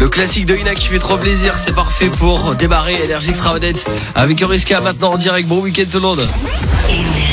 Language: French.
classique de Ina qui fait trop plaisir, c'est parfait pour démarrer Énergie Extravagance avec Euriska maintenant en direct. Bon week-end tout le monde.